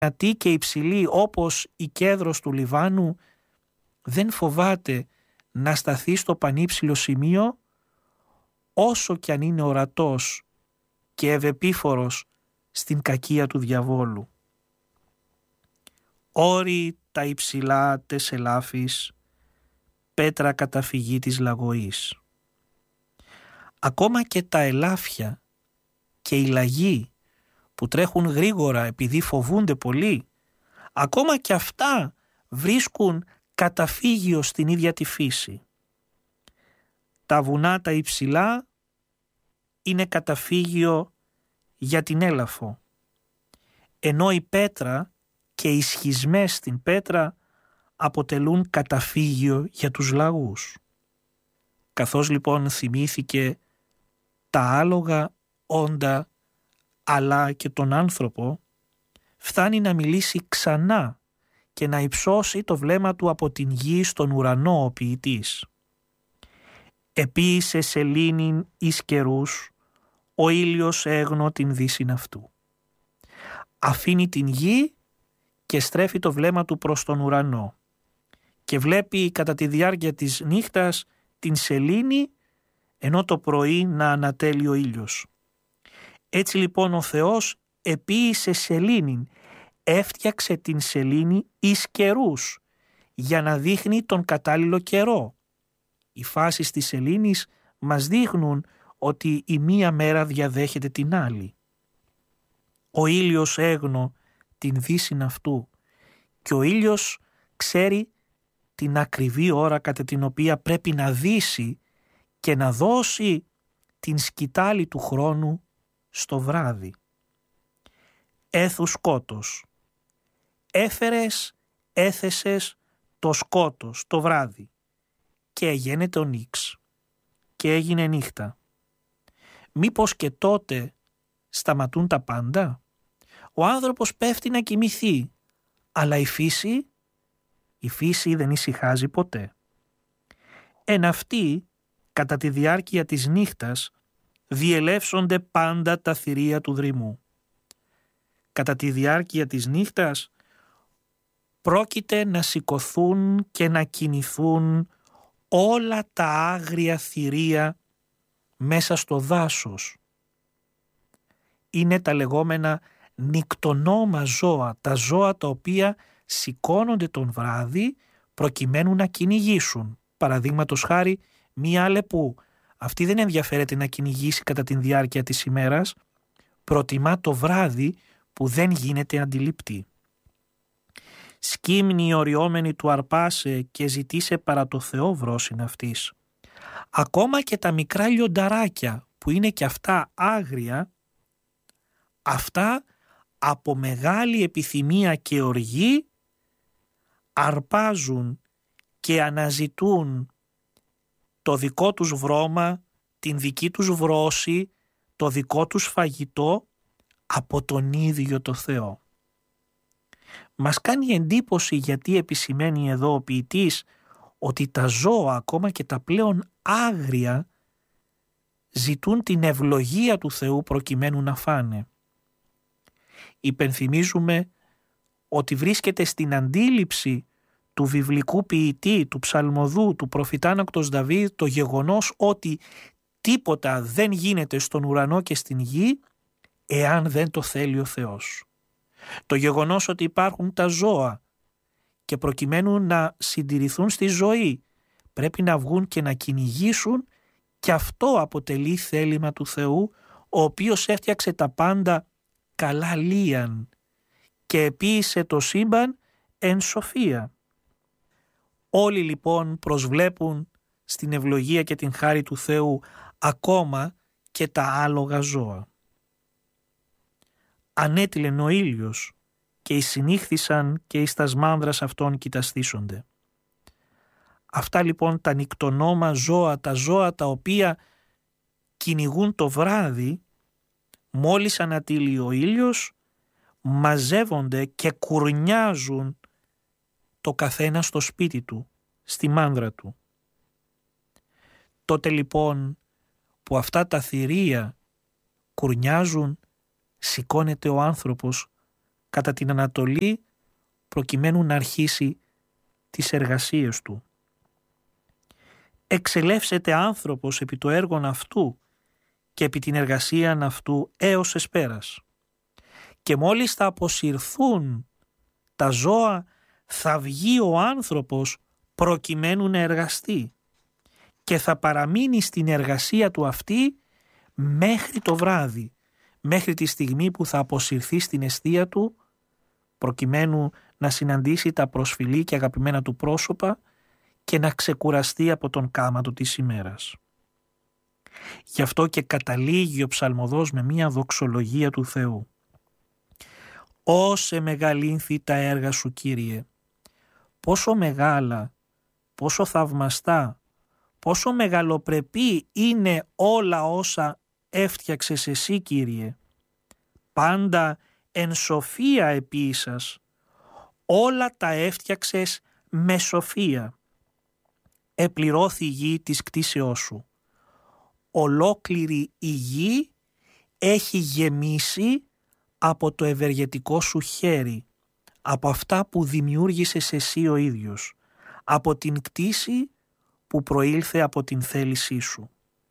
δυνατή και υψηλή όπως η κέδρος του Λιβάνου, δεν φοβάται να σταθεί στο πανύψηλο σημείο, όσο κι αν είναι ορατός και ευεπίφορος στην κακία του διαβόλου. Όρη τα υψηλά τες ελάφης, πέτρα καταφυγή της λαγωής. Ακόμα και τα ελάφια και οι λαγοί που τρέχουν γρήγορα επειδή φοβούνται πολύ, ακόμα και αυτά βρίσκουν καταφύγιο στην ίδια τη φύση. Τα βουνά τα υψηλά είναι καταφύγιο για την έλαφο, ενώ η πέτρα και οι σχισμές στην πέτρα αποτελούν καταφύγιο για τους λαγούς. Καθώς λοιπόν θυμήθηκε τα άλογα όντα αλλά και τον άνθρωπο, φτάνει να μιλήσει ξανά και να υψώσει το βλέμμα του από την γη στον ουρανό ο ποιητής. «Επίησε σελήνην εις καιρούς, ο ήλιος έγνω την δύσιν αυτού». Αφήνει την γη και στρέφει το βλέμμα του προς τον ουρανό και βλέπει κατά τη διάρκεια της νύχτας την σελήνη, ενώ το πρωί να ανατέλει ο ήλιος. Έτσι λοιπόν ο Θεός επίησε σελήνην, έφτιαξε την σελήνη εις καιρούς για να δείχνει τον κατάλληλο καιρό. Οι φάσεις της σελήνης μας δείχνουν ότι η μία μέρα διαδέχεται την άλλη. Ο ήλιος έγνω την δύσιν αυτού και ο ήλιος ξέρει την ακριβή ώρα κατά την οποία πρέπει να δύσει και να δώσει την σκητάλη του χρόνου στο βράδυ. Έθου σκότος. Έφερες, έθεσες το σκότος το βράδυ και έγινε ο νύξ και έγινε νύχτα. Μήπως και τότε σταματούν τα πάντα? Ο άνθρωπος πέφτει να κοιμηθεί, αλλά η φύση δεν ησυχάζει ποτέ. Εν αυτή, κατά τη διάρκεια της νύχτας, διελεύσονται πάντα τα θηρία του δρυμού. Κατά τη διάρκεια της νύχτας πρόκειται να σηκωθούν και να κινηθούν όλα τα άγρια θηρία μέσα στο δάσος. Είναι τα λεγόμενα νυκτονόμα ζώα, τα ζώα τα οποία σηκώνονται τον βράδυ προκειμένου να κυνηγήσουν. Παραδείγματος χάρη μία αλεπού. Αυτή δεν ενδιαφέρεται να κυνηγήσει κατά τη διάρκεια της ημέρας, προτιμά το βράδυ που δεν γίνεται αντιληπτή. Σκύμνη οριόμενη του αρπάσε και ζητήσε παρά το Θεό βρόσιν αυτής. Ακόμα και τα μικρά λιονταράκια που είναι και αυτά άγρια, αυτά από μεγάλη επιθυμία και οργή αρπάζουν και αναζητούν το δικό τους βρώμα, την δική τους βρώση, το δικό τους φαγητό από τον ίδιο το Θεό. Μας κάνει εντύπωση γιατί επισημαίνει εδώ ο ποιητής ότι τα ζώα, ακόμα και τα πλέον άγρια, ζητούν την ευλογία του Θεού προκειμένου να φάνε. Υπενθυμίζουμε ότι βρίσκεται στην αντίληψη του βιβλικού ποιητή, του ψαλμοδού, του προφητάνακτος Δαβίδ το γεγονός ότι τίποτα δεν γίνεται στον ουρανό και στην γη εάν δεν το θέλει ο Θεός. Το γεγονός ότι υπάρχουν τα ζώα και προκειμένου να συντηρηθούν στη ζωή πρέπει να βγουν και να κυνηγήσουν, και αυτό αποτελεί θέλημα του Θεού, ο οποίος έφτιαξε τα πάντα καλά λίαν και επίησε το σύμπαν εν σοφία. Όλοι λοιπόν προσβλέπουν στην ευλογία και την χάρη του Θεού, ακόμα και τα άλογα ζώα. Ανέτειλεν ο ήλιος και εισυνήχθησαν και εις τας μάνδρας αυτών κοιταστήσονται. Αυτά λοιπόν τα νυκτονόμα ζώα, τα ζώα τα οποία κυνηγούν το βράδυ, μόλις ανατείλει ο ήλιος, μαζεύονται και κουρνιάζουν το καθένα στο σπίτι του, στη μάνδρα του. Τότε λοιπόν που αυτά τα θηρία κουρνιάζουν, σηκώνεται ο άνθρωπος κατά την Ανατολή προκειμένου να αρχίσει τις εργασίες του. Εξελεύσεται άνθρωπος επί το έργον αυτού και επί την εργασίαν αυτού έως εσπέρας. Και μόλις θα αποσυρθούν τα ζώα, θα βγει ο άνθρωπος προκειμένου να εργαστεί και θα παραμείνει στην εργασία του αυτή μέχρι το βράδυ, μέχρι τη στιγμή που θα αποσυρθεί στην εστία του προκειμένου να συναντήσει τα προσφυλή και αγαπημένα του πρόσωπα και να ξεκουραστεί από τον κάματο της ημέρας. Γι' αυτό και καταλήγει ο ψαλμοδός με μία δοξολογία του Θεού. «Όσε μεγαλύνθη τα έργα σου, Κύριε, πόσο μεγάλα, πόσο θαυμαστά, πόσο μεγαλοπρεπή είναι όλα όσα έφτιαξες εσύ, Κύριε. Πάντα εν σοφία επίσης, όλα τα έφτιαξες με σοφία. Επληρώθη η γη της κτίσεώς σου. Ολόκληρη η γη έχει γεμίσει από το ευεργετικό σου χέρι, από αυτά που δημιούργησες εσύ ο ίδιος, από την κτήση που προήλθε από την θέλησή σου».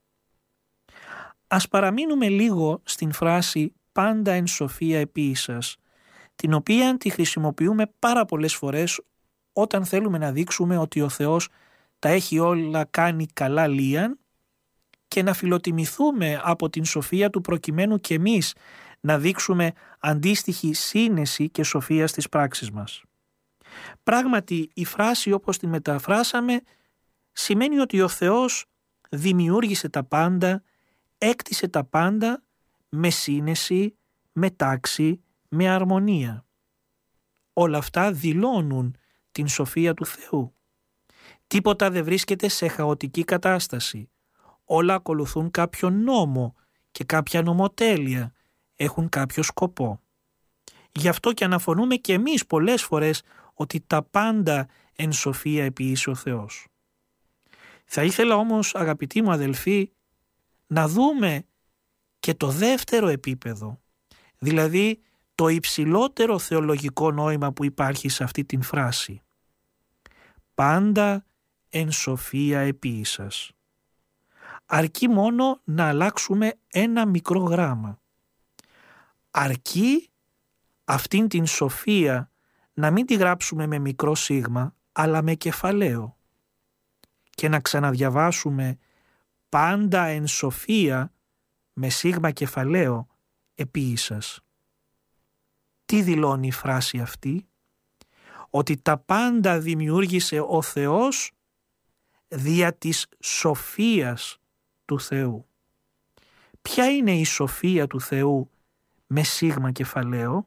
Ας παραμείνουμε λίγο στην φράση «πάντα εν σοφία επίσης», την οποία τη χρησιμοποιούμε πάρα πολλές φορές όταν θέλουμε να δείξουμε ότι ο Θεός τα έχει όλα κάνει καλά λίαν και να φιλοτιμηθούμε από την σοφία του προκειμένου και εμείς να δείξουμε αντίστοιχη σύνεση και σοφία στις πράξεις μας. Πράγματι η φράση όπως τη μεταφράσαμε σημαίνει ότι ο Θεός δημιούργησε τα πάντα, έκτισε τα πάντα με σύνεση, με τάξη, με αρμονία. Όλα αυτά δηλώνουν την σοφία του Θεού. Τίποτα δεν βρίσκεται σε χαοτική κατάσταση. Όλα ακολουθούν κάποιον νόμο και κάποια νομοτέλεια, έχουν κάποιο σκοπό. Γι' αυτό και αναφωνούμε και εμείς πολλές φορές ότι τα πάντα εν σοφία επιείσει ο Θεός. Θα ήθελα όμως, αγαπητοί μου αδελφοί, να δούμε και το δεύτερο επίπεδο, δηλαδή το υψηλότερο θεολογικό νόημα που υπάρχει σε αυτή την φράση. Πάντα εν σοφία επίσης. Αρκεί μόνο να αλλάξουμε ένα μικρό γράμμα. Αρκεί αυτήν την σοφία να μην τη γράψουμε με μικρό σίγμα, αλλά με κεφαλαίο και να ξαναδιαβάσουμε πάντα εν σοφία με σίγμα κεφαλαίο επίσης. Τι δηλώνει η φράση αυτή? Ότι τα πάντα δημιούργησε ο Θεός δια της σοφίας του Θεού. Ποια είναι η σοφία του Θεού με σίγμα κεφαλαίο?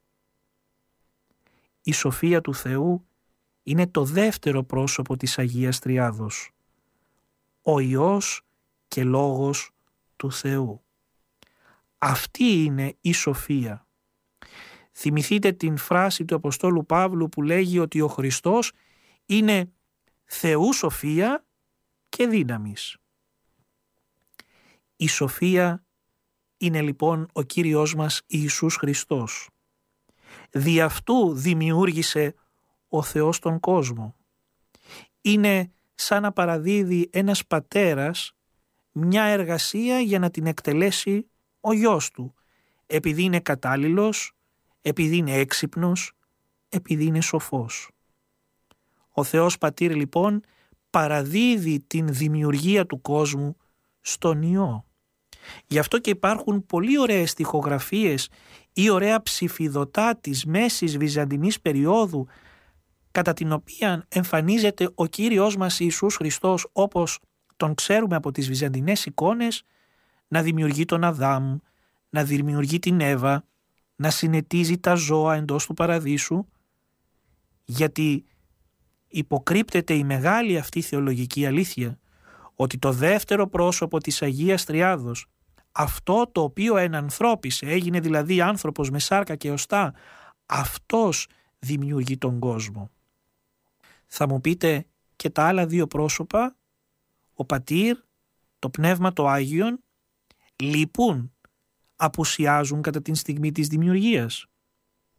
Η σοφία του Θεού είναι το δεύτερο πρόσωπο της Αγίας Τριάδος, ο Υιός και Λόγος του Θεού. Αυτή είναι η σοφία. Θυμηθείτε την φράση του Αποστόλου Παύλου που λέγει ότι ο Χριστός είναι Θεού σοφία και δύναμης. Η σοφία είναι λοιπόν ο Κύριος μας Ιησούς Χριστός. Δι' αυτού δημιούργησε ο Θεός τον κόσμο. Είναι σαν να παραδίδει ένας πατέρας μια εργασία για να την εκτελέσει ο γιος του, επειδή είναι κατάλληλος, επειδή είναι έξυπνος, επειδή είναι σοφός. Ο Θεός Πατήρ λοιπόν παραδίδει την δημιουργία του κόσμου στον Υιό. Γι' αυτό και υπάρχουν πολύ ωραίες στιχογραφίες ή ωραία ψηφιδωτά της μέσης βυζαντινής περίοδου, κατά την οποία εμφανίζεται ο Κύριος μας Ιησούς Χριστός όπως τον ξέρουμε από τις βυζαντινές εικόνες, να δημιουργεί τον Αδάμ, να δημιουργεί την Εύα, να συνετίζει τα ζώα εντός του παραδείσου, γιατί υποκρύπτεται η μεγάλη αυτή θεολογική αλήθεια ότι το δεύτερο πρόσωπο της Αγίας Τριάδος, αυτό το οποίο ενανθρώπισε, έγινε δηλαδή άνθρωπος με σάρκα και οστά, αυτός δημιουργεί τον κόσμο. Θα μου πείτε και τα άλλα δύο πρόσωπα, ο Πατήρ, το Πνεύμα το Άγιον, λείπουν, απουσιάζουν κατά την στιγμή της δημιουργίας?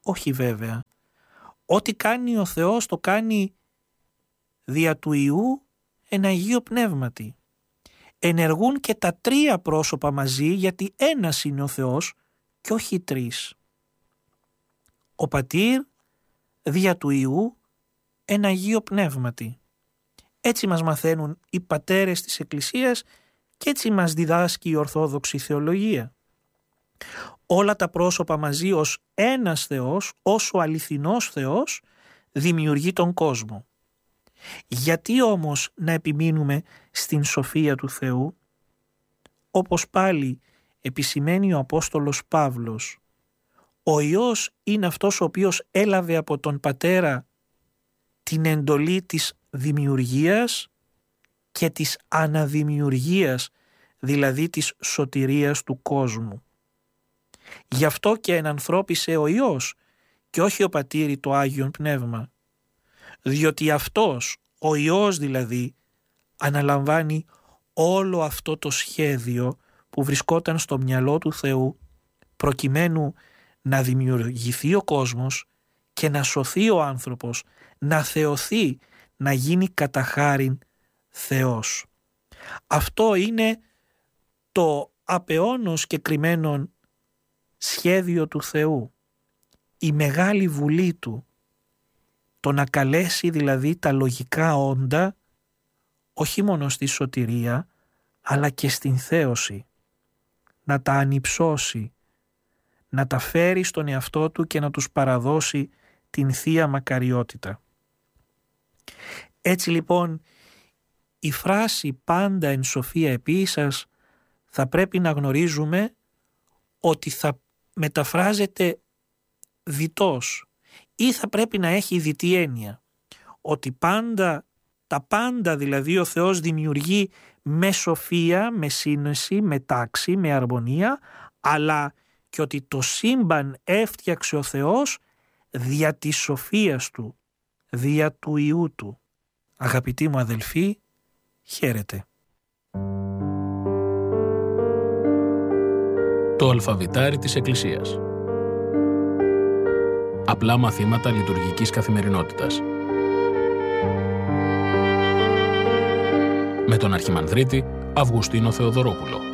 Όχι βέβαια. Ό,τι κάνει ο Θεός το κάνει δια του Υιού εν Αγίο Πνεύματι. Ενεργούν και τα τρία πρόσωπα μαζί, γιατί ένας είναι ο Θεός και όχι τρεις. Ο Πατήρ δια του Υιού εν Αγίο Πνεύματι. Έτσι μας μαθαίνουν οι πατέρες της Εκκλησίας και έτσι μας διδάσκει η Ορθόδοξη Θεολογία. Όλα τα πρόσωπα μαζί ως ένας Θεός, ως ο αληθινός Θεός, δημιουργεί τον κόσμο. Γιατί όμως να επιμείνουμε στην σοφία του Θεού? Όπως πάλι επισημαίνει ο Απόστολος Παύλος, ο Υιός είναι αυτός ο οποίος έλαβε από τον Πατέρα την εντολή της δημιουργίας και της αναδημιουργίας, δηλαδή της σωτηρίας του κόσμου. Γι' αυτό και ενανθρώπισε ο Υιός και όχι ο Πατήρ το Άγιον Πνεύμα, διότι αυτός, ο Υιός δηλαδή, αναλαμβάνει όλο αυτό το σχέδιο που βρισκόταν στο μυαλό του Θεού, προκειμένου να δημιουργηθεί ο κόσμος και να σωθεί ο άνθρωπος, να θεωθεί, να γίνει κατά χάριν Θεός. Αυτό είναι το απεώνως και κρυμμένο σχέδιο του Θεού, η μεγάλη βουλή του, το να καλέσει δηλαδή τα λογικά όντα όχι μόνο στη σωτηρία αλλά και στην θέωση, να τα ανυψώσει, να τα φέρει στον εαυτό του και να τους παραδώσει την Θεία Μακαριότητα. Έτσι λοιπόν η φράση «πάντα εν σοφία επίησας» θα πρέπει να γνωρίζουμε ότι θα μεταφράζεται διτός ή θα πρέπει να έχει διτή έννοια, ότι πάντα, τα πάντα δηλαδή ο Θεός δημιουργεί με σοφία, με σύνεση, με τάξη, με αρμονία, αλλά και ότι το σύμπαν έφτιαξε ο Θεός δια της σοφίας του, δια του Υιού του. Αγαπητοί μου αδελφοί, χαίρετε. Το αλφαβητάρι της Εκκλησίας. Απλά μαθήματα λειτουργικής καθημερινότητας. Με τον Αρχιμανδρίτη Αυγουστίνο Θεοδωρόπουλο.